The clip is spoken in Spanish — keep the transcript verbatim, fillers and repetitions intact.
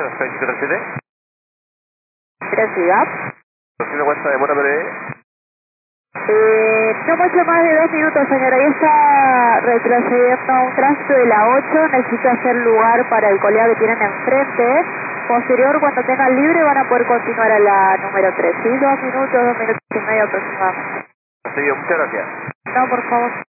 Space cinco siete. Gracias. Cocina West de Monterrey. Eh, no mucho más de dos minutos, señora. Ahí está retrocediendo un tránsito de la ocho. Necesito hacer lugar para el colega que tienen enfrente. Posterior, cuando tengan libre, van a poder continuar a la número tres. ¿Sí? Dos minutos, dos minutos y medio aproximadamente. Sí, muchas gracias. No, por favor.